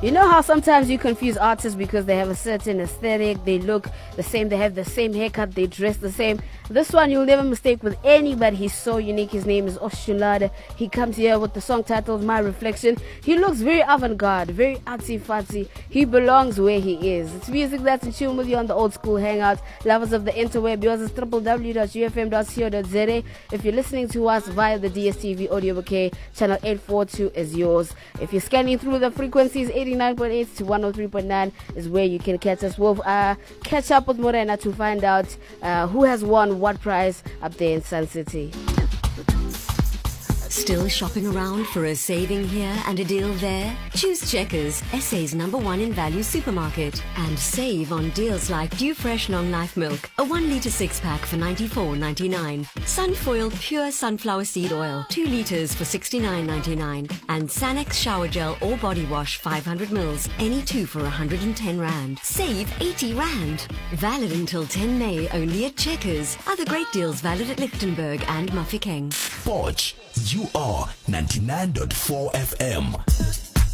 You know how sometimes you confuse artists because they have a certain aesthetic, they look the same, they have the same haircut, they dress the same. This one you'll never mistake with anybody. He's so unique. His name is Oshulade. He comes here with the song titled My Reflection. He looks very avant-garde, very artsy-fartsy. He belongs where he is. It's music that's in tune with you on the Old School Hangout. Lovers of the interweb, yours is www.ufm.co.za. If you're listening to us via the DSTV audio bouquet, channel 842 is yours. If you're scanning through the frequencies, 89.8 to 103.9 is where you can catch us. We'll catch up with Morena to find out who has won what prize up there in Sun City. Still shopping around for a saving here and a deal there? Choose Checkers, SA's #1 in value supermarket, and save on deals like Dew Fresh Long Life Milk, a 1 litre 6-pack for $94.99, Sunfoil Pure Sunflower Seed Oil, 2 litres for $69.99, and Sanex Shower Gel or Body Wash 500 mils, any 2 for R110. Save R80. Valid until 10 May only at Checkers. Other great deals valid at Lichtenberg and Mafeking. Forge, you are 99.4 FM.